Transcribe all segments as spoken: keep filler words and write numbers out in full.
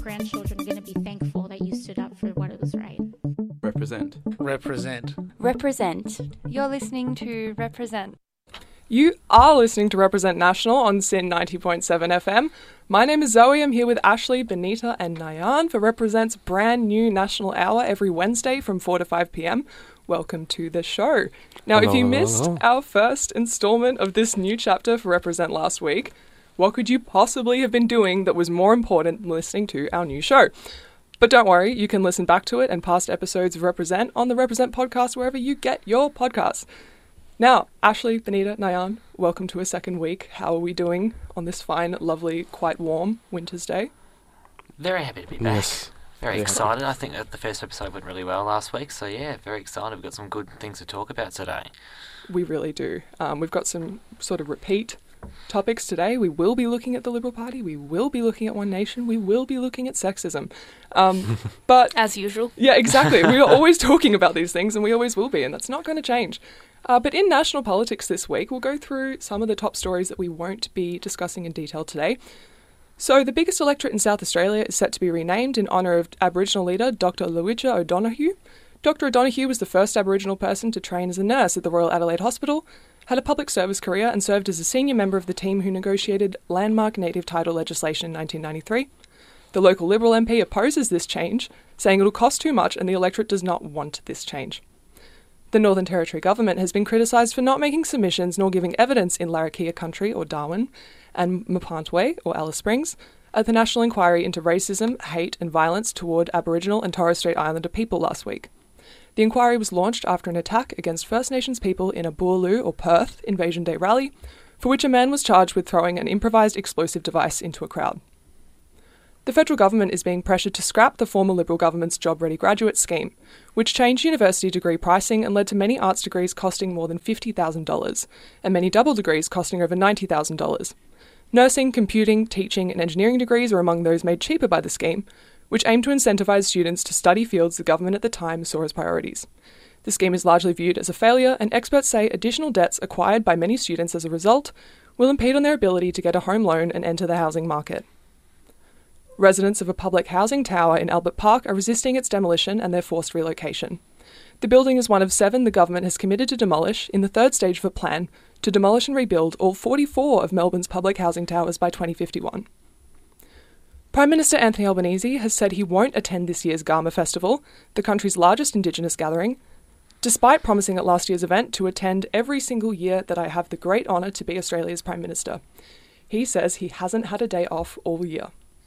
grandchildren are going to be thankful that you stood up for what was right. Represent. Represent. Represent. You're listening to Represent. You are listening to Represent National on S I N ninety point seven F M. My name is Zoe. I'm here with Ashley, Benita and Nayan for Represent's brand new National Hour every Wednesday from four to five p.m. Welcome to the show. Now, Hello, if you hello, missed hello. our first instalment of this new chapter for Represent last week, what could you possibly have been doing that was more important than listening to our new show? But don't worry, you can listen back to it and past episodes of Represent on the Represent podcast wherever you get your podcasts. Now, Ashley, Benita, Nayan, welcome to a second week. How are we doing on this fine, lovely, quite warm winter's day? Very happy to be back. Yes. Very Yeah. excited. I think that the first episode went really well last week, so yeah, very excited. We've got some good things to talk about today. We really do. Um, we've got some sort of repeat topics today. We will be looking at the Liberal Party. We will be looking at One Nation. We will be looking at sexism. Um, but As usual. yeah, exactly. We are always talking about these things, and we always will be, and that's not going to change. Uh, but in national politics this week, we'll go through some of the top stories that we won't be discussing in detail today. So the biggest electorate in South Australia is set to be renamed in honour of Aboriginal leader Doctor Lowitja O'Donoghue. Doctor O'Donoghue was the first Aboriginal person to train as a nurse at the Royal Adelaide Hospital, had a public service career and served as a senior member of the team who negotiated landmark native title legislation in nineteen ninety-three. The local Liberal M P opposes this change, saying it'll cost too much and the electorate does not want this change. The Northern Territory government has been criticised for not making submissions nor giving evidence in Larrakia Country or Darwin and Mapantwe or Alice Springs at the National Inquiry into Racism, Hate and Violence toward Aboriginal and Torres Strait Islander people last week. The inquiry was launched after an attack against First Nations people in a Boorloo or Perth Invasion Day rally, for which a man was charged with throwing an improvised explosive device into a crowd. The federal government is being pressured to scrap the former Liberal government's Job Ready Graduate Scheme, which changed university degree pricing and led to many arts degrees costing more than fifty thousand dollars, and many double degrees costing over ninety thousand dollars. Nursing, computing, teaching and engineering degrees are among those made cheaper by the scheme, which aimed to incentivise students to study fields the government at the time saw as priorities. The scheme is largely viewed as a failure, and experts say additional debts acquired by many students as a result will impede on their ability to get a home loan and enter the housing market. Residents of a public housing tower in Albert Park are resisting its demolition and their forced relocation. The building is one of seven the government has committed to demolish in the third stage of a plan to demolish and rebuild all forty-four of Melbourne's public housing towers by twenty fifty-one. Prime Minister Anthony Albanese has said he won't attend this year's Garma Festival, the country's largest Indigenous gathering, despite promising at last year's event to attend every single year that I have the great honour to be Australia's Prime Minister. He says he hasn't had a day off all year.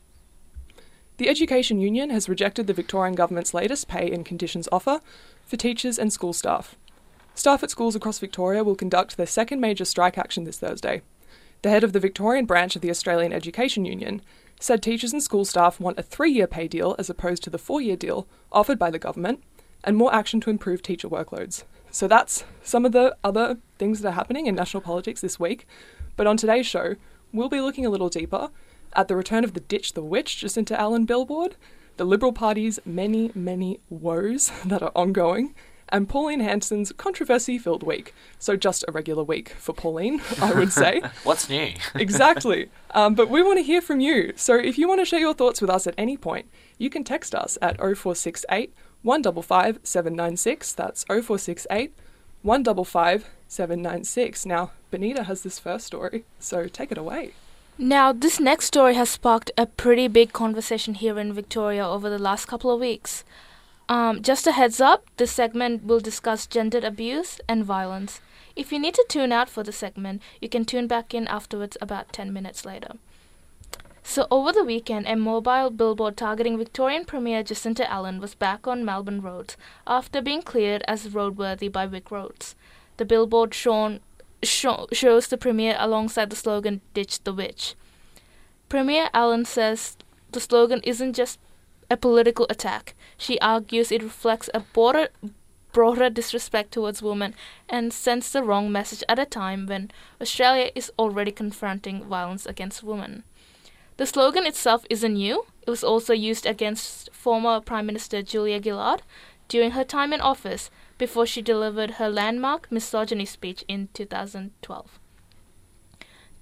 The Education Union has rejected the Victorian Government's latest pay and conditions offer for teachers and school staff. Staff at schools across Victoria will conduct their second major strike action this Thursday. The head of the Victorian branch of the Australian Education Union said teachers and school staff want a three-year pay deal as opposed to the four-year deal offered by the government, and more action to improve teacher workloads. So that's some of the other things that are happening in national politics this week. But on today's show, we'll be looking a little deeper at the return of the Ditch the Witch Jacinta Allen billboard, the Liberal Party's many, many woes that are ongoing, and Pauline Hanson's controversy-filled week. So just a regular week for Pauline, I would say. What's new? Exactly. Um, but we want to hear from you. So if you want to share your thoughts with us at any point, you can text us at oh four six eight, one five five, seven nine six. That's oh four six eight, one five five, seven nine six. Now, Benita has this first story, so take it away. Now, this next story has sparked a pretty big conversation here in Victoria over the last couple of weeks. Um, just a heads up, this segment will discuss gendered abuse and violence. If you need to tune out for the segment, you can tune back in afterwards about ten minutes later. So over the weekend, a mobile billboard targeting Victorian Premier Jacinta Allen was back on Melbourne roads after being cleared as roadworthy by Vic Roads. The billboard shown Show, shows the Premier alongside the slogan, Ditch the Witch. Premier Allen says the slogan isn't just a political attack. She argues it reflects a broader, broader disrespect towards women and sends the wrong message at a time when Australia is already confronting violence against women. The slogan itself isn't new. It was also used against former Prime Minister Julia Gillard during her time in office before she delivered her landmark misogyny speech in two thousand twelve.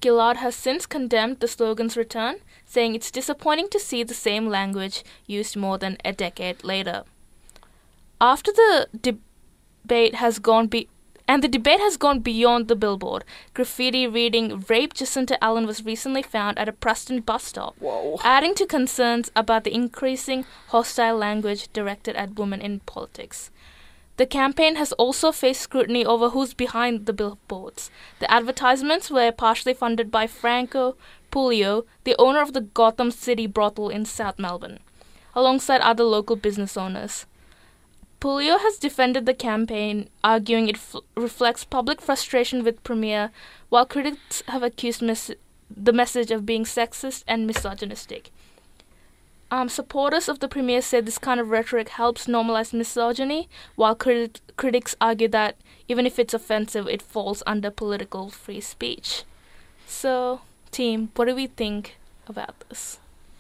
Gillard has since condemned the slogan's return, saying it's disappointing to see the same language used more than a decade later. After the debate has gone be- and the debate has gone beyond the billboard, graffiti reading "Rape Jacinta Allen" was recently found at a Preston bus stop, Whoa. adding to concerns about the increasing hostile language directed at women in politics. The campaign has also faced scrutiny over who's behind the billboards. The advertisements were partially funded by Franco Pulio, the owner of the Gotham City brothel in South Melbourne, alongside other local business owners. Pulio has defended the campaign, arguing it f- reflects public frustration with Premier, while critics have accused mes- the message of being sexist and misogynistic. Um, supporters of the Premier said this kind of rhetoric helps normalize misogyny, while crit- critics argue that even if it's offensive, it falls under political free speech. So, team, what do we think about this?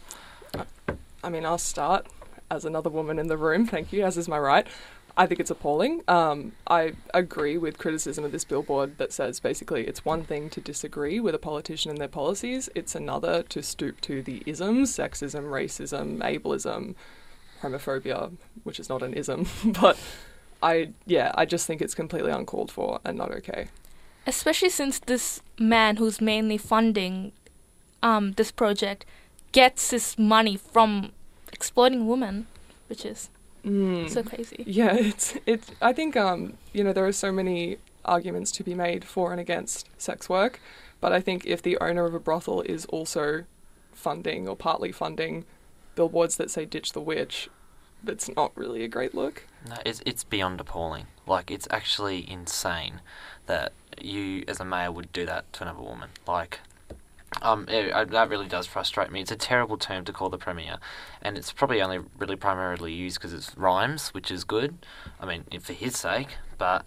I mean, I'll start as another woman in the room, thank you, as is my right. I think it's appalling. Um, I agree with criticism of this billboard that says basically it's one thing to disagree with a politician and their policies, it's another to stoop to the isms, sexism, racism, ableism, homophobia, which is not an ism, but I, yeah, I just think it's completely uncalled for and not okay. Especially since this man who's mainly funding um, this project gets his money from exploiting women, which is Mm. so crazy. Yeah, it's it's. I think um you know there are so many arguments to be made for and against sex work, but I think if the owner of a brothel is also funding or partly funding billboards that say "ditch the witch," that's not really a great look. No, it's it's beyond appalling. Like, it's actually insane that you, as a male, would do that to another woman. Like, Um, it, uh, that really does frustrate me. It's a terrible term to call the Premier, and it's probably only really primarily used because it rhymes, which is good. I mean, for his sake, but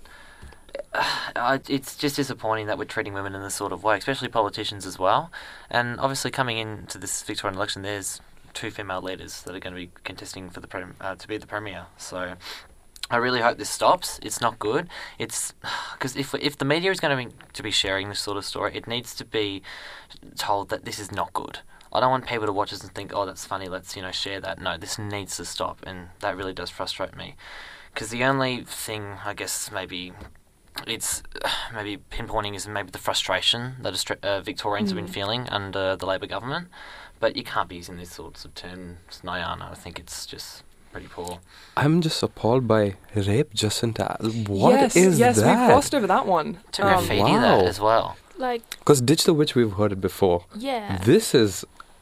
uh, it's just disappointing that we're treating women in this sort of way, especially politicians as well. And obviously, coming into this Victorian election, there's two female leaders that are going to be contesting for the prem- uh, to be the Premier. So I really hope this stops. It's not good. It's because if if the media is going to be, to be sharing this sort of story, it needs to be told that this is not good. I don't want people to watch this and think, oh, that's funny, let's, you know, share that. No, this needs to stop, and that really does frustrate me. Because the only thing, I guess, maybe it's maybe pinpointing is maybe the frustration that Austra- uh, Victorians mm. have been feeling under the Labor government. But you can't be using these sorts of terms, Nyana. I think it's just pretty poor. I'm just appalled by Rape Jacinta. What yes, is yes, that? Yes, we've glossed over that one. To graffiti um, wow. that as well. Like, because Ditch the Witch, we've heard it before. Yeah. This is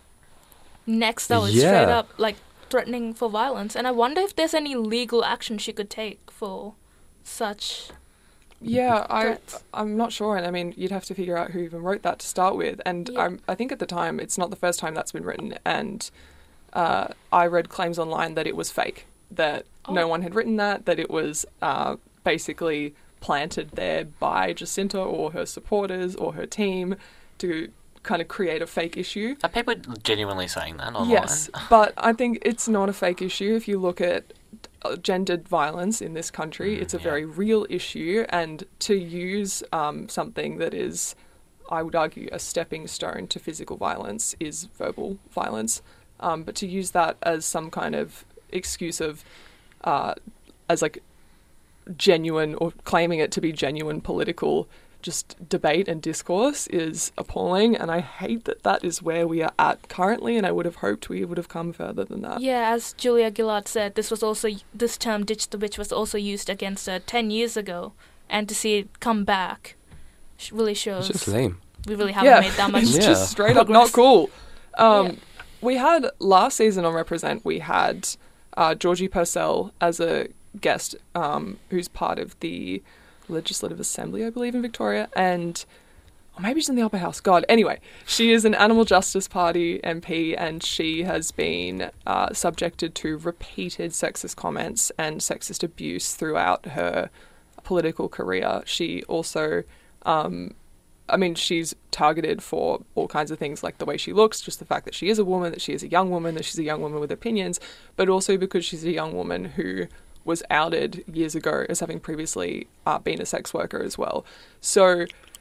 next though, it's yeah. straight up like threatening for violence, and I wonder if there's any legal action she could take for such. Yeah, threats. I I'm not sure, and I mean you'd have to figure out who even wrote that to start with, and yeah. I'm, I think at the time it's not the first time that's been written, and uh, I read claims online that it was fake, that oh. no one had written that, that it was uh, basically planted there by Jacinta or her supporters or her team to kind of create a fake issue. Are people genuinely saying that online? Yes, but I think it's not a fake issue. If you look at gendered violence in this country, mm, it's a yeah. very real issue, and to use um, something that is, I would argue, a stepping stone to physical violence is verbal violence, um, but to use that as some kind of excuse of, uh, as like genuine, or claiming it to be genuine political just debate and discourse is appalling, and I hate that that is where we are at currently, and I would have hoped we would have come further than that. Yeah, as Julia Gillard said, this was also this term "ditch the witch" was also used against her ten years ago, and to see it come back really shows it's just lame. We really haven't yeah, made that much it's yeah. just straight progress. up not cool. Um, yeah. We had last season on Represent, we had uh, Georgie Purcell as a guest, um, who's part of the Legislative Assembly, I believe, in Victoria, and or maybe she's in the upper house. God, anyway, she is an Animal Justice Party M P, and she has been uh, subjected to repeated sexist comments and sexist abuse throughout her political career. She also, um, I mean, she's targeted for all kinds of things, like the way she looks, just the fact that she is a woman, that she is a young woman, that she's a young woman with opinions, but also because she's a young woman who was outed years ago as having previously uh, been a sex worker as well. So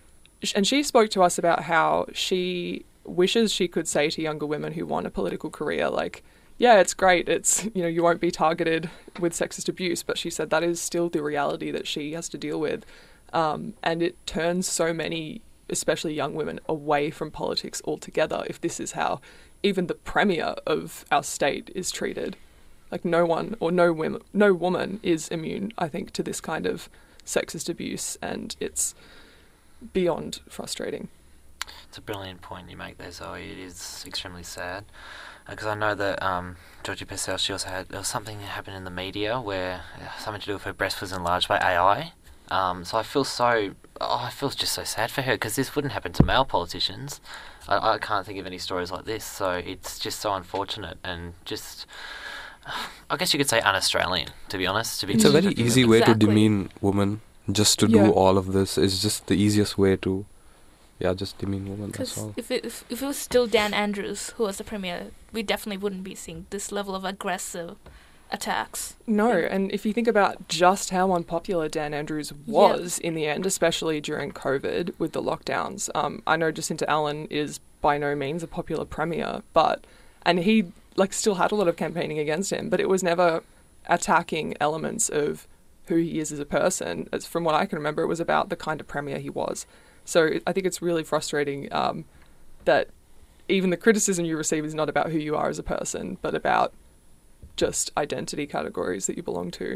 sh- and she spoke to us about how she wishes she could say to younger women who want a political career, like, yeah, it's great, it's, you know, you won't be targeted with sexist abuse, but she said that is still the reality that she has to deal with. Um, and it turns so many, especially young women, away from politics altogether if this is how even the premier of our state is treated. Like, no one or no women, no woman is immune, I think, to this kind of sexist abuse, and it's beyond frustrating. It's a brilliant point you make there, Zoe. It is extremely sad. Because I know that um, Georgie Purcell, she also had, there was something that happened in the media where uh, something to do with her breast was enlarged by A I. Um, so I feel so, oh, I feel just so sad for her, because this wouldn't happen to male politicians. I, I can't think of any stories like this, so it's just so unfortunate and just, I guess you could say un-Australian, to be honest. To be It's a very to easy way to Exactly. demean women. Just to Yeah. do all of this is just the easiest way to, yeah, just demean women. That's Because all. if it, if, if it was still Dan Andrews who was the premier, we definitely wouldn't be seeing this level of aggressive attacks. No, and if you think about just how unpopular Dan Andrews was in the end, especially during COVID with the lockdowns, um, I know Jacinta Allen is by no means a popular premier, but, and he like still had a lot of campaigning against him, but it was never attacking elements of who he is as a person. As from what I can remember, it was about the kind of premier he was. So it, I think it's really frustrating um, that even the criticism you receive is not about who you are as a person, but about just identity categories that you belong to.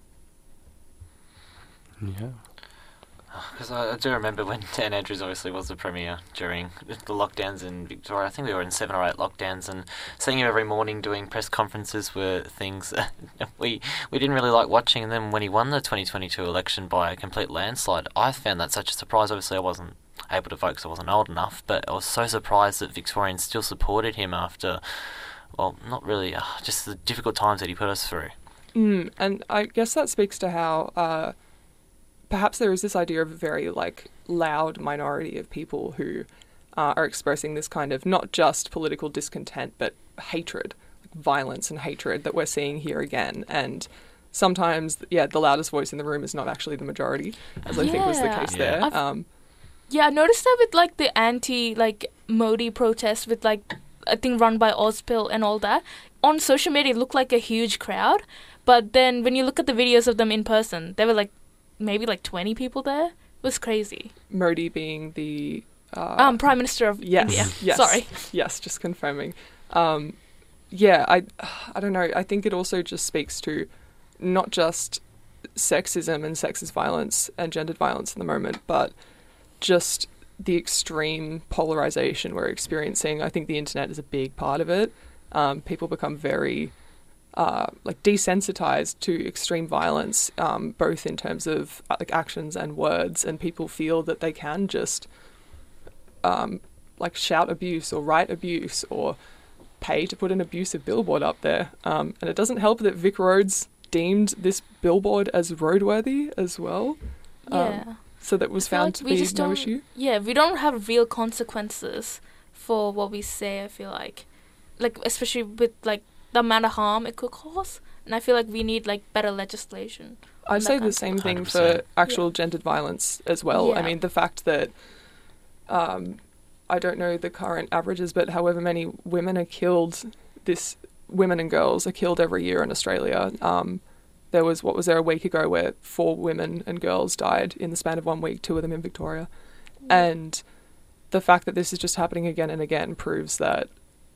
Yeah. Because I, I do remember when Dan Andrews obviously was the premier during the lockdowns in Victoria. I think we were in seven or eight lockdowns, and seeing him every morning doing press conferences were things we we didn't really like watching. And then when he won the twenty twenty-two election by a complete landslide, I found that such a surprise. Obviously, I wasn't able to vote because I wasn't old enough, but I was so surprised that Victorians still supported him after, well, not really, uh, just the difficult times that he put us through. Mm, and I guess that speaks to how uh, perhaps there is this idea of a very like loud minority of people who uh, are expressing this kind of not just political discontent but hatred, like violence and hatred that we're seeing here again. And sometimes, yeah, the loudest voice in the room is not actually the majority, as I think was the Yeah. case Yeah. there. I've- Um, Yeah, I noticed that with like the anti like Modi protests with like I think run by Ozpil and all that. On social media it looked like a huge crowd, but then when you look at the videos of them in person, there were like maybe like twenty people there. It was crazy. Modi being the uh, Um, Prime Minister of Yes, India. yes. Sorry. Yes, just confirming. Um, yeah, I, I don't know. I think it also just speaks to not just sexism and sexist violence and gendered violence in the moment, but just the extreme polarization we're experiencing. I think the internet is a big part of it. Um, people become very uh, like desensitized to extreme violence, um, both in terms of uh, like actions and words, and people feel that they can just um, like shout abuse or write abuse or pay to put an abusive billboard up there. Um, and it doesn't help that Vic Roads deemed this billboard as roadworthy as well. Yeah. Um, so that was I feel found like to we be just no don't- issue. Yeah, we don't have real consequences for what we say, I feel like. Like, especially with, like, the amount of harm it could cause. And I feel like we need, like, better legislation. I'd that say kind the of same stuff. thing one hundred for percent. actual Yeah. gendered violence as well. I Yeah. mean, the fact that, um, I don't know the current averages, but however many women are killed, this women and girls are killed every year in Australia. Um, there was, what was there, a week ago where four women and girls died in the span of one week, two of them in Victoria. And the fact that this is just happening again and again proves that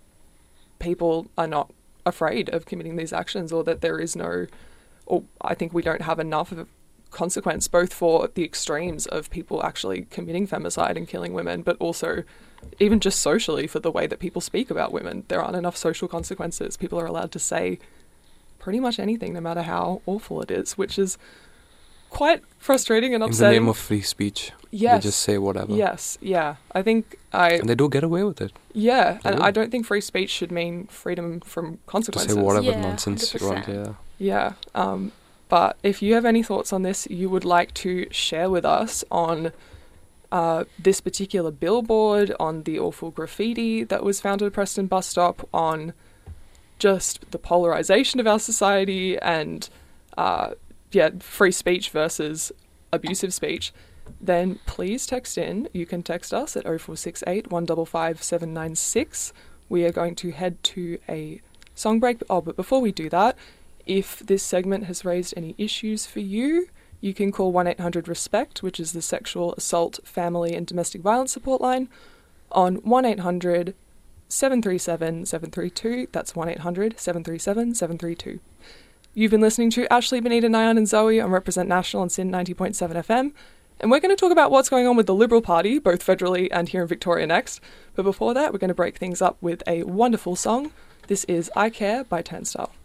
people are not afraid of committing these actions, or that there is no, or I think we don't have enough of a consequence, both for the extremes of people actually committing femicide and killing women, but also even just socially for the way that people speak about women. There aren't enough social consequences. People are allowed to say pretty much anything, no matter how awful it is, which is quite frustrating and In the upsetting. name of free speech, yes, they just say whatever. yes, yeah. I think I, And they do get away with it. yeah, and do. I don't think free speech should mean freedom from To consequences. say whatever Yeah, nonsense you want, one hundred yeah. Yeah. Um, but if you have any thoughts on this you would like to share with us on uh, this particular billboard, on the awful graffiti that was found at a Preston bus stop, on just the polarization of our society and, uh, yeah, free speech versus abusive speech, then please text in. You can text us at oh four six eight, one five five, seven nine six. We are going to head to a song break. Oh, but before we do that, if this segment has raised any issues for you, you can call one eight hundred RESPECT, which is the Sexual Assault, Family and Domestic Violence Support Line, on one eight hundred, seven three seven, seven three two. That's one eight hundred, seven three seven, seven three two. You've been listening to Ashley, Benita, Nyan and Zoe on Represent National on S Y N ninety point seven F M. And we're going to talk about what's going on with the Liberal Party, both federally and here in Victoria next. But before that, we're going to break things up with a wonderful song. This is I Care by Turnstile.